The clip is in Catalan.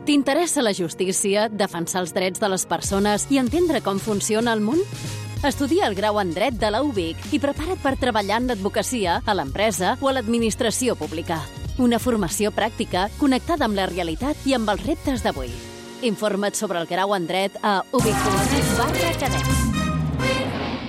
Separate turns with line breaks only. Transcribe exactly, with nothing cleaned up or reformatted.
T'interessa la justícia, defensar els drets de les persones i entendre com funciona el món? Estudia el grau en Dret de la U B I C i prepara't per treballar en l'advocacia, a l'empresa o a l'administració pública. Una formació pràctica, connectada amb la realitat i amb els reptes d'avui. Informa't sobre el grau en Dret a ubic punt net barra cadet.